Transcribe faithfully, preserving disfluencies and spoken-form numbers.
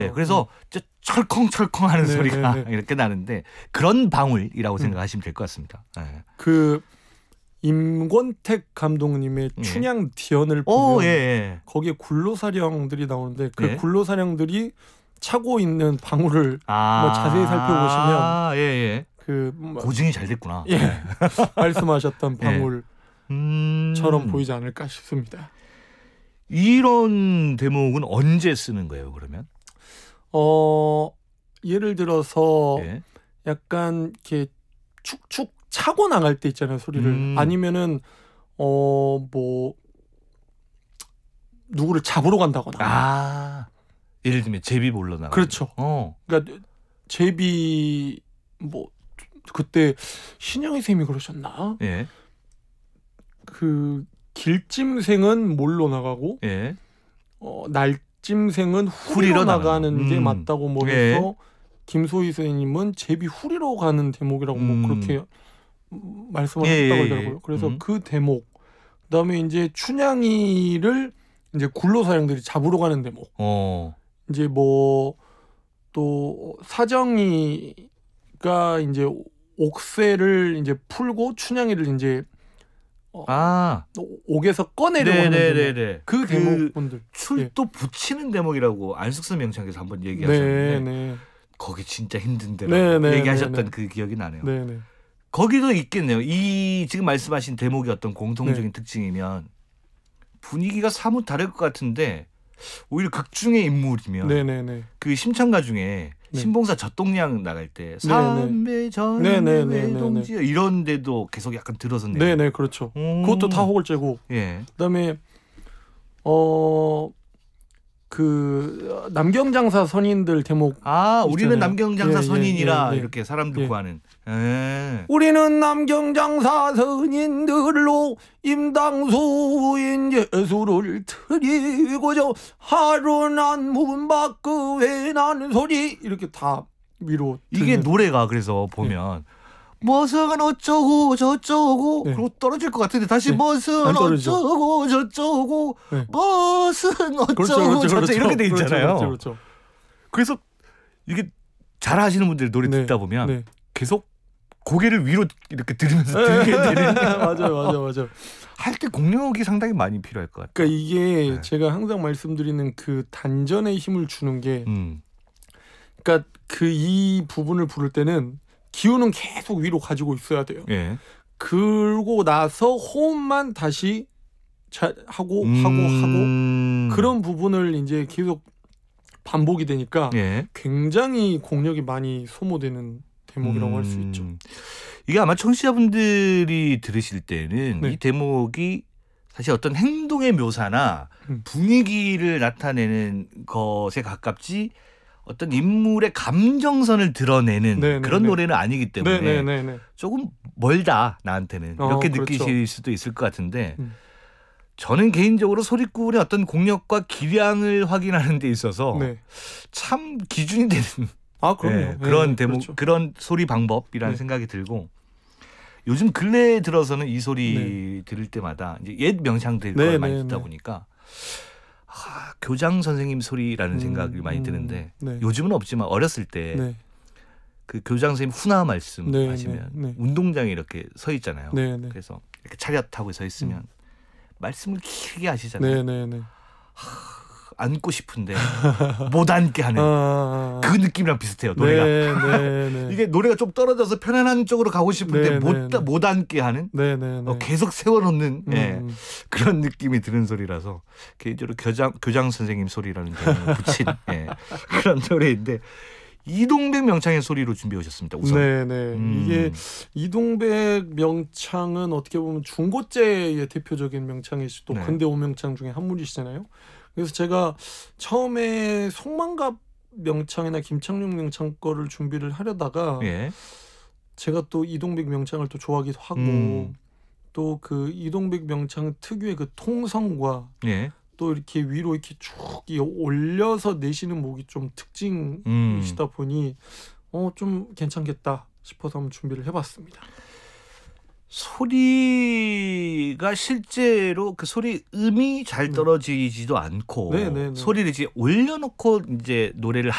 네, 그래서 음. 철컹철컹하는 네, 소리가 네, 네. 이렇게 나는데 그런 방울이라고 음. 생각하시면 될 것 같습니다. 네. 그 임권택 감독님의 예. 춘향 디언을 보면 오, 예, 예. 거기에 굴로사령들이 나오는데 그 예. 굴로사령들이 차고 있는 방울을 아, 뭐 자세히 살펴보시면 아, 예, 예. 그 뭐, 고증이 잘 됐구나. 예, 말씀하셨던 방울처럼 예. 음... 보이지 않을까 싶습니다. 이런 대목은 언제 쓰는 거예요, 그러면? 어, 예를 들어서 예. 약간 이렇게 축축 차고 나갈 때 있잖아요, 소리를. 음. 아니면은 어, 뭐 누구를 잡으러 간다거나. 아, 예를 들면 제비 몰러 나가. 그렇죠. 어. 그러니까 제비 뭐 그때 신영희 쌤이 그러셨나? 예. 그 길짐생은 몰로 나가고 예. 어, 날짐생은 후리로, 후리로 나가는 나가는. 게 음. 맞다고 뭐 예. 해서 김소희 선생님은 제비 후리로 가는 대목이라고 음. 뭐 그렇게 말씀을 예, 했다고 예, 하더라고요. 예. 그래서 음. 그 대목, 그다음에 이제 춘향이를 이제 굴로사령들이 잡으러 가는 대목. 어. 이제 뭐 또 사정이가 이제 옥새를 이제 풀고 춘향이를 이제 어, 아. 옥에서 꺼내려고 하는 대목. 네네네네. 그 대목분들. 출도 예. 붙이는 대목이라고 안숙선 명창께서 한번 네, 얘기하셨는데 네. 거기 진짜 힘든데라고 네, 네, 얘기하셨던 네, 네. 그 기억이 나네요. 네, 네. 거기도 있겠네요. 이 지금 말씀하신 대목의 어떤 공통적인 네. 특징이면 분위기가 사뭇 다를 것 같은데 오히려 극중의 인물이면 네, 네, 네. 그 심청가 중에 네. 신봉사 젖동량 나갈 때 네, 삼배 전 네, 네, 네, 외동지 이런 데도 계속 약간 들어서 내요. 네, 네, 그렇죠. 음. 그것도 다 호걸제고. 예. 그다음에 어 그 남경장사 선인들 대목. 아, 우리는 있잖아요. 남경장사 예, 선인이라 예, 예, 예. 이렇게 사람들 예. 구하는. 예. 우리는 남경장사 선인들로 임당수인 예수를 드리고저 하루 난문 밖 외 나는 소리 이렇게 다 위로 이게 듣는. 노래가 그래서 보면 무엇은 어쩌고 저쩌고 네. 그리고 떨어질 것 같은데 다시 네. 무엇은 안 떨어지죠. 어쩌고 저쩌고 네. 무엇은 어쩌고 그렇죠, 그렇죠, 저쩌고 그렇죠. 이렇게 돼 있잖아요. 그렇죠, 그렇죠, 그렇죠. 그래서 이게 잘 하시는 분들 노래 네, 듣다 보면 네. 계속 고개를 위로 이렇게 들으면서 들게 되는. 맞아요, 맞아요, 맞아요. 할 때 공력이 상당히 많이 필요할 것 같아요. 그러니까 이게 네. 제가 항상 말씀드리는 그 단전의 힘을 주는 게, 음. 그러니까 그 이 부분을 부를 때는 기운은 계속 위로 가지고 있어야 돼요. 예. 그러고 나서 호흡만 다시 잘 하고 음. 하고 하고 그런 부분을 이제 계속 반복이 되니까 예. 굉장히 공력이 많이 소모되는 대목이라고 음. 할 수 있죠. 이게 아마 청취자분들이 들으실 때는 네. 이 대목이 사실 어떤 행동의 묘사나 음. 분위기를 나타내는 것에 가깝지 어떤 인물의 감정선을 드러내는 네, 네, 그런 네. 노래는 아니기 때문에 네, 네, 네, 네. 조금 멀다 나한테는 어, 이렇게 그렇죠. 느끼실 수도 있을 것 같은데 음. 저는 개인적으로 소리꾼의 어떤 공력과 기량을 확인하는 데 있어서 네. 참 기준이 되는 아, 그럼요. 네, 네, 그런 네, 대목, 그렇죠. 그런 소리 방법이라는 네. 생각이 들고 요즘 근래에 들어서는 이 소리 네. 들을 때마다 이제 옛 명창들 네, 걸 많이 네, 듣다 네. 보니까 아, 교장 선생님 소리라는 음, 생각이 많이 음, 드는데 네. 요즘은 없지만 어렸을 때 네. 그 교장 선생님 훈화 말씀 네, 하시면 네, 네. 운동장에 이렇게 서 있잖아요. 네, 네. 그래서 이렇게 차렷 타고 서 있으면 말씀을 길게 하시잖아요. 네, 네, 네. 앉고 싶은데 못 앉게 하는 아, 아, 아. 그 느낌이랑 비슷해요. 노래가. 네, 네, 네. 이게 노래가 좀 떨어져서 편안한 쪽으로 가고 싶은데 네, 못, 네, 네. 못 앉게 하는 네, 네, 네. 어, 계속 세워놓는 음, 예, 그런 느낌이 드는 소리라서 개인적으로 교장, 교장 선생님 소리라는 개념을 붙인 예, 그런 노래인데 이동백 명창의 소리로 준비해 오셨습니다. 우선. 네, 네. 음. 이게 이동백 명창은 어떻게 보면 중고제의 대표적인 명창이시고 또 네. 근대 오명창 중에 한 분이시잖아요. 그래서 제가 처음에 송만갑 명창이나 김창룡 명창 거를 준비를 하려다가 예. 제가 또 이동백 명창을 또 좋아하기도 하고 음. 또 그 이동백 명창 특유의 그 통성과 예. 또 이렇게 위로 이렇게 쭉 올려서 내시는 목이 좀 특징이시다 음. 보니 어 좀 괜찮겠다 싶어서 한번 준비를 해봤습니다. 소리가 실제로 그 소리 음이 잘 떨어지지도 않고 네, 네, 네. 소리를 이제 올려놓고 이제 노래를